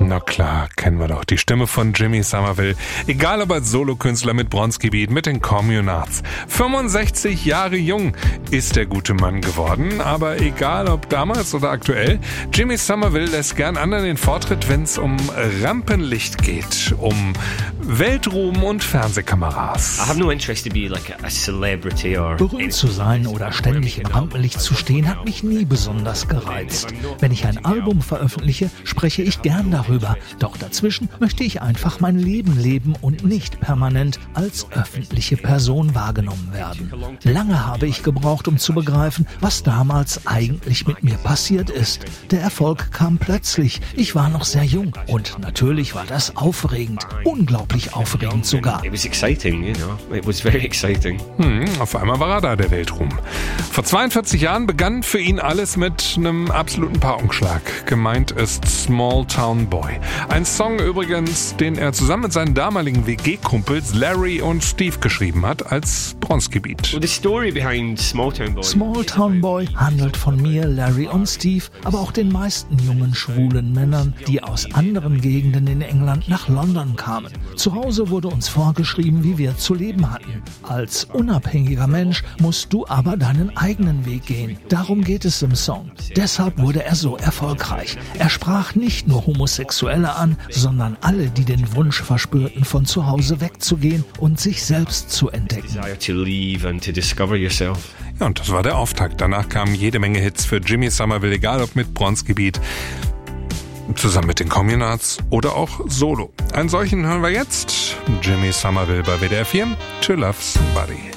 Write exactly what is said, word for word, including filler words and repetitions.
Na klar, kennen wir doch die Stimme von Jimmy Somerville. Egal ob als Solokünstler mit Bronzegebiet, mit den Communards. fünfundsechzig Jahre jung ist der gute Mann geworden, aber egal ob damals oder aktuell, Jimmy Somerville lässt gern anderen den Vortritt, wenn es um Rampenlicht geht, um Weltruhm und Fernsehkameras. I have no interest to be like a celebrity or Berühmt zu sein oder ständig im Rampenlicht zu stehen, hat mich nie besonders gereizt. Wenn ich ein Album veröffentliche, spreche ich gern darüber. Doch dazwischen möchte ich einfach mein Leben leben und nicht permanent als öffentliche Person wahrgenommen werden. Lange habe ich gebraucht, um zu begreifen, was damals eigentlich mit mir passiert ist. Der Erfolg kam plötzlich. Ich war noch sehr jung und natürlich war das aufregend. Unglaublich aufregend sogar. It was exciting, you know. It was very exciting. Hm, auf einmal war er da, der Weltruhm. Vor zweiundvierzig Jahren begann für ihn alles mit einem absoluten Paukenschlag. Gemeint ist Small Town Boy. Ein Song übrigens, den er zusammen mit seinen damaligen W G-Kumpels Larry und Steve geschrieben hat, als Bronzegebiet. Well, the story behind Small Town Boy. Small Town Boy handelt von mir, Larry und Steve, aber auch den meisten jungen schwulen Männern, die aus anderen Gegenden in England nach London kamen. Zu Hause wurde uns vorgeschrieben, wie wir zu leben hatten. Als unabhängiger Mensch musst du aber deinen eigenen Weg gehen. Darum geht es im Song. Deshalb wurde er so erfolgreich. Er sprach nicht nur Homosexuelle an, sondern alle, die den Wunsch verspürten, von zu Hause wegzugehen und sich selbst zu entdecken. Desire to leave and to discover yourself. Ja, und das war der Auftakt. Danach kamen jede Menge Hits für Jimmy Somerville, egal ob mit Bronzegebiet, zusammen mit den Communards oder auch solo. Einen solchen hören wir jetzt. Jimmy Somerville bei W D R vier. To Love Somebody.